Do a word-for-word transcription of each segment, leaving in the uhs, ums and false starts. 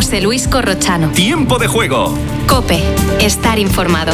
José Luis Corrochano. Tiempo de juego. COPE. Estar informado.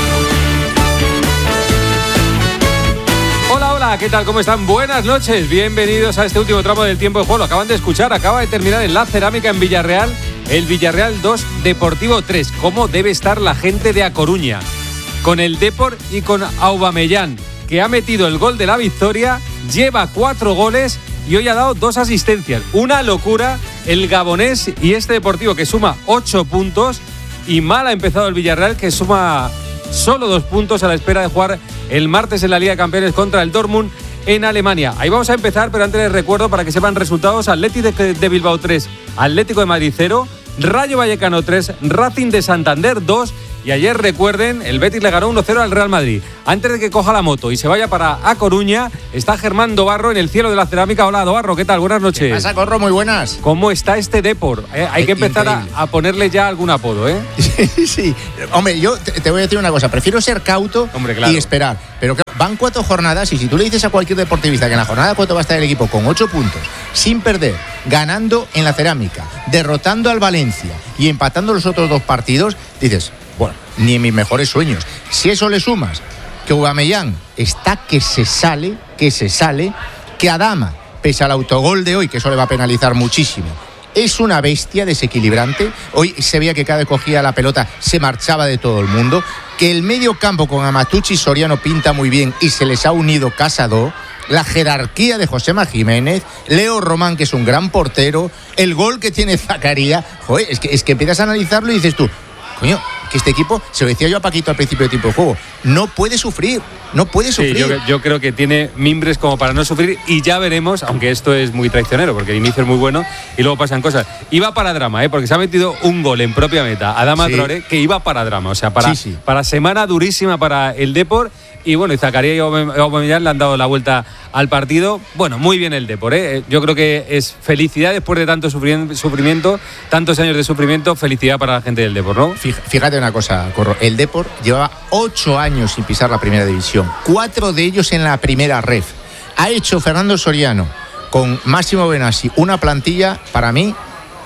Hola, hola, ¿qué tal? ¿Cómo están? Buenas noches, bienvenidos a este último tramo del tiempo de juego. Lo acaban de escuchar, acaba de terminar en la Cerámica en Villarreal, el Villarreal dos, Deportivo tres. ¿Cómo debe estar la gente de A Coruña? Con el Depor y con Aubameyang, que ha metido el gol de la victoria, lleva cuatro goles y hoy ha dado dos asistencias. Una locura el gabonés y este Deportivo que suma ocho puntos, y mal ha empezado el Villarreal, que suma solo dos puntos a la espera de jugar el martes en la Liga de Campeones contra el Dortmund en Alemania. Ahí vamos a empezar, pero antes les recuerdo para que sepan resultados: Atlético de, de Bilbao tres, Atlético de Madrid cero, Rayo Vallecano tres, Racing de Santander dos. Y ayer, recuerden, el Betis le ganó uno cero al Real Madrid. Antes de que coja la moto y se vaya para A Coruña, está Germán Dobarro en el cielo de la Cerámica. Hola, Dobarro, ¿qué tal? Buenas noches. ¿Qué pasa, Corro? Muy buenas. ¿Cómo está este Depor? Eh, hay que empezar a, a ponerle ya algún apodo, ¿eh? Sí, sí. Hombre, yo te, te voy a decir una cosa. Prefiero ser cauto Hombre, claro. y esperar. Pero claro, van cuatro jornadas y si tú le dices a cualquier deportivista que en la jornada cuatro va a estar el equipo con ocho puntos, sin perder, ganando en la Cerámica, derrotando al Valencia y empatando los otros dos partidos, dices, bueno, ni en mis mejores sueños. Si eso le sumas que Aubameyang está que se sale, que se sale, que Adama, pese al autogol de hoy, que eso le va a penalizar muchísimo, es una bestia desequilibrante. Hoy se veía que cada vez cogía la pelota se marchaba de todo el mundo, que el medio campo con Amatucci y Soriano pinta muy bien y se les ha unido Casado, la jerarquía de Josema Jiménez, Leo Román, que es un gran portero, el gol que tiene Zakaria. Joder, es que, es que empiezas a analizarlo y dices tú, coño, que este equipo, se lo decía yo a Paquito al principio del tiempo de juego, no puede sufrir, no puede sufrir. Sí, yo, yo creo que tiene mimbres como para no sufrir, y ya veremos, aunque esto es muy traicionero, porque el inicio es muy bueno y luego pasan cosas. Iba para drama, ¿eh? Porque se ha metido un gol en propia meta, Adama sí. Traoré, que iba para drama, o sea, para, sí, sí. para semana durísima para el Depor. Y bueno, y Zakaria y Aubameyang le han dado la vuelta al partido. Bueno, muy bien el Depor, ¿eh? Yo creo que es felicidad después de tanto sufrimiento, tantos años de sufrimiento, felicidad para la gente del Depor, ¿no? Fíjate una cosa, Corro, el Depor llevaba ocho años sin pisar la primera división, cuatro de ellos en la primera ref. Ha hecho Fernando Soriano con Máximo Benassi una plantilla, para mí,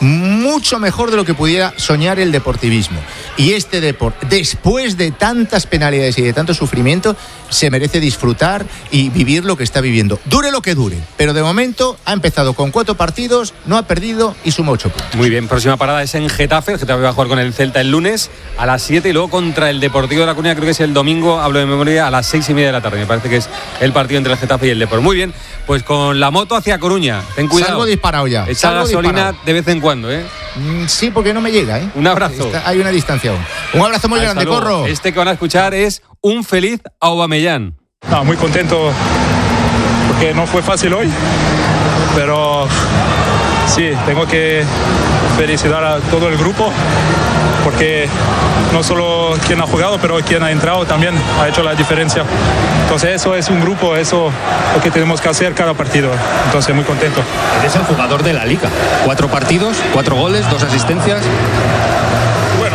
mucho mejor de lo que pudiera soñar el deportivismo. Y este Depor, después de tantas penalidades y de tanto sufrimiento, se merece disfrutar y vivir lo que está viviendo. Dure lo que dure, pero de momento ha empezado con cuatro partidos, no ha perdido y suma ocho puntos. Muy bien, próxima parada es en Getafe. El Getafe va a jugar con el Celta el lunes a las siete y luego contra el Deportivo de La Coruña, creo que es el domingo, hablo de memoria, a las seis y media de la tarde. Me parece que es el partido entre el Getafe y el Depor. Muy bien, pues con la moto hacia Coruña, ten cuidado. Salgo disparado ya. Echa gasolina disparado de vez en cuando, ¿eh? Sí, porque no me llega, ¿eh? Un abrazo. Está, hay una distancia aún. Un abrazo muy Hasta grande, luego. Corro. Este que van a escuchar es un feliz Aubameyang. No, muy contento porque no fue fácil hoy, pero sí, tengo que felicitar a todo el grupo porque no solo quien ha jugado, pero quien ha entrado también ha hecho la diferencia. Entonces eso es un grupo, eso es lo que tenemos que hacer cada partido. Entonces muy contento. Eres el jugador de la Liga. Cuatro partidos, cuatro goles, dos asistencias. Bueno,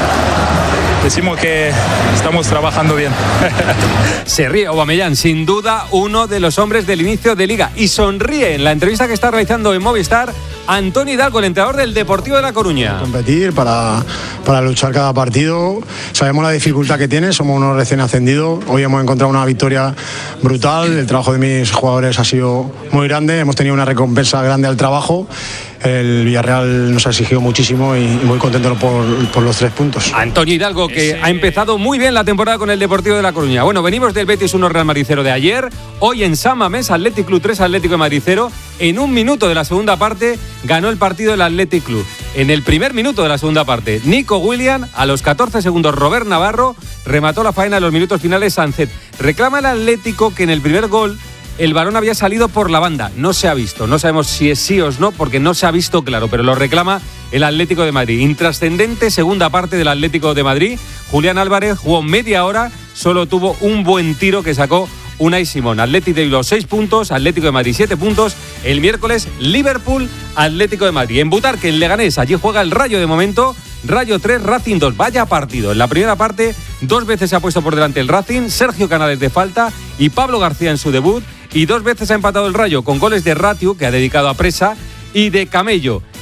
decimos que estamos trabajando bien. Se ríe Aubameyang, sin duda uno de los hombres del inicio de Liga, y sonríe en la entrevista que está realizando en Movistar Antonio Hidalgo, el entrenador del Deportivo de La Coruña. Competir para, para luchar cada partido. Sabemos la dificultad que tiene, somos unos recién ascendidos. Hoy hemos encontrado una victoria brutal. El trabajo de mis jugadores ha sido muy grande. Hemos tenido una recompensa grande al trabajo. El Villarreal nos ha exigido muchísimo y muy contento por, por los tres puntos. Antonio Hidalgo, que Ese... ha empezado muy bien la temporada con el Deportivo de La Coruña. Bueno, venimos del Betis uno Real Madrid cero de ayer. Hoy en San Mamés, Athletic Club tres, Atlético de Madrid cero. En un minuto de la segunda parte ganó el partido el Athletic Club. En el primer minuto de la segunda parte, Nico Williams, a los catorce segundos Robert Navarro, remató la faena en los minutos finales Sánchez. Reclama el Atlético que en el primer gol el balón había salido por la banda. No se ha visto, no sabemos si es sí o no, porque no se ha visto claro, pero lo reclama el Atlético de Madrid. Intrascendente segunda parte del Atlético de Madrid. Julián Álvarez jugó media hora, solo tuvo un buen tiro que sacó Unai Simón. Atlético de Bilbao seis puntos, Atlético de Madrid siete puntos. El miércoles Liverpool, Atlético de Madrid. En Butarque, en Leganés, allí juega el Rayo de momento. Rayo tres, Racing dos. Vaya partido. En la primera parte, dos veces se ha puesto por delante el Racing. Sergio Canales de falta y Pablo García en su debut. Y dos veces ha empatado el Rayo con goles de Ratiu, que ha dedicado a Presa, y de Camello.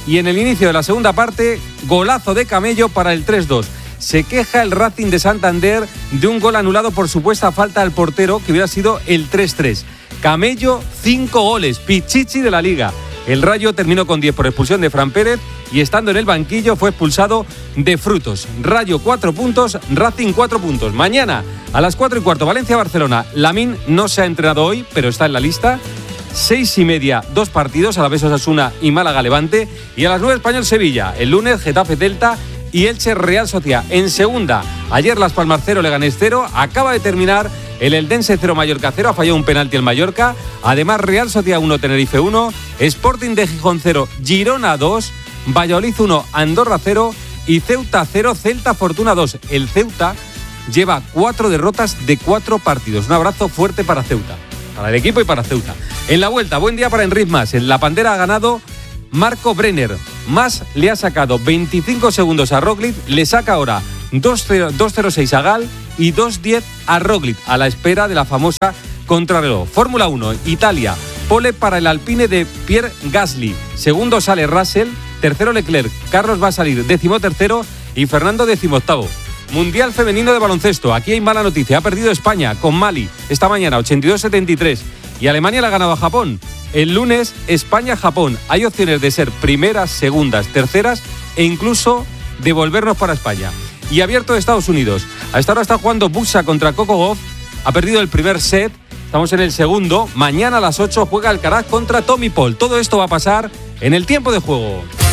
Y en el inicio de la segunda parte, golazo de Camello para el tres dos. Se queja el Racing de Santander de un gol anulado por supuesta falta al portero, que hubiera sido el tres tres. Camello, cinco goles, pichichi de la Liga. El Rayo terminó con diez por expulsión de Fran Pérez y estando en el banquillo fue expulsado de Frutos. Rayo cuatro puntos, Racing cuatro puntos. Mañana a las cuatro y cuarto, Valencia-Barcelona. Lamine no se ha entrenado hoy, pero está en la lista. Seis y media, dos partidos, Alavés Osasuna y Málaga-Levante. Y a las nueve, Español-Sevilla. El lunes, Getafe-Delta y Elche-Real Sociedad. En segunda, ayer Las Palmas cero, Leganés cero. Acaba de terminar el Eldense cero, Mallorca cero. Ha fallado un penalti el Mallorca. Además, Real Sociedad uno, Tenerife uno. Sporting de Gijón cero, Girona dos. Valladolid uno, Andorra cero. Y Ceuta cero, Celta Fortuna dos. El Ceuta lleva cuatro derrotas de cuatro partidos. Un abrazo fuerte para Ceuta, para el equipo y para Ceuta. En la vuelta, buen día para Enric Mas. En la Pantera ha ganado Marco Brenner. Mas le ha sacado veinticinco segundos a Roglic. Le saca ahora dos cero seis a Gal y dos diez a Roglic, a la espera de la famosa contrarreloj. Fórmula uno, Italia. Pole para el Alpine de Pierre Gasly. Segundo sale Russell. Tercero Leclerc. Carlos va a salir décimo tercero y Fernando décimo octavo. Mundial femenino de baloncesto. Aquí hay mala noticia. Ha perdido España con Mali esta mañana, ochenta y dos setenta y tres. Y Alemania le ha ganado a Japón. El lunes, España-Japón. Hay opciones de ser primeras, segundas, terceras e incluso de volvernos para España. Y abierto de Estados Unidos. A esta hora está jugando Buxa contra Coco Gauff. Ha perdido el primer set. Estamos en el segundo. Mañana a las ocho juega Alcaraz contra Tommy Paul. Todo esto va a pasar en el tiempo de juego.